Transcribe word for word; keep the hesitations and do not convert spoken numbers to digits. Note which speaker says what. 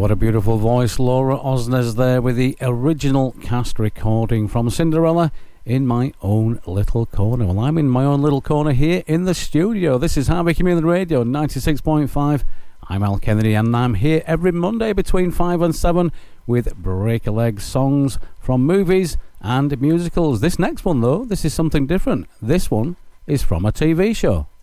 Speaker 1: What a beautiful voice. Laura Osnes there with the original cast recording from Cinderella in My Own Little Corner. Well, I'm in my own little corner here in the studio. This is Harvey Community Radio ninety-six point five. I'm Al Kennedy and I'm here every Monday between five and seven with break-a-leg songs from movies and musicals. This next one, though, this is something different. This one is from a T V show.